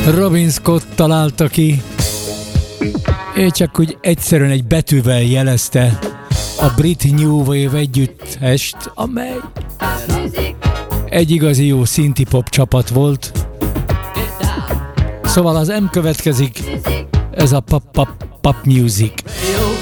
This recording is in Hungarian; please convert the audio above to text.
Robin Scott találta ki. Ő csak úgy egyszerűen egy betűvel jelezte a brit New Wave együttest, amely egy igazi jó synthie-pop csapat volt. Szóval az M következik, ez a pop music.